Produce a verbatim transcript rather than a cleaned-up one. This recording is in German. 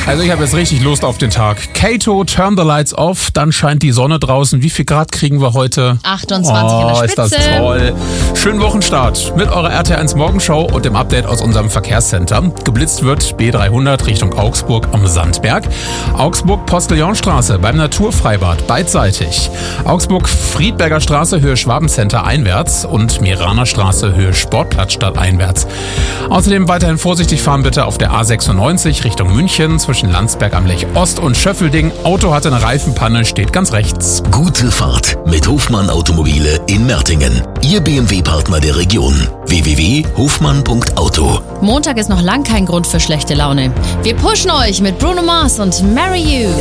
Also ich habe jetzt richtig Lust auf den Tag. Kato, turn the lights off, dann scheint die Sonne draußen. Wie viel Grad kriegen wir heute? achtundzwanzig oh, an der Spitze. Ist das toll. Schönen Wochenstart mit eurer R T eins Morgenshow und dem Update aus unserem Verkehrscenter. Geblitzt wird B dreihundert Richtung Augsburg am Sandberg. Augsburg-Postillonstraße beim Naturfreibad beidseitig. Augsburg-Friedberger Straße Höhe Schwabencenter einwärts und Meraner Straße Höhe Sportplatzstadt einwärts. Außerdem weiterhin vorsichtig fahren bitte auf der A sechsundneunzig Richtung München zwischen Landsberg am Lech Ost und Schöffelding. Auto hatte eine Reifenpanne, steht ganz rechts. Gute Fahrt mit Hofmann Automobile in Mertingen. Ihr B M W-Partner der Region. w w w punkt hofmann punkt auto. Montag ist noch lang kein Grund für schlechte Laune. Wir pushen euch mit Bruno Mars und Marry You.